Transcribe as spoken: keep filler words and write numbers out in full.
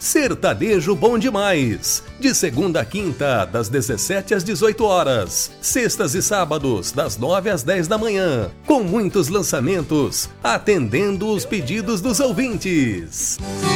Sertanejo Bom Demais, de segunda a quinta, das dezessete às dezoito horas, sextas e sábados, das nove às dez da manhã, com muitos lançamentos, atendendo os pedidos dos ouvintes.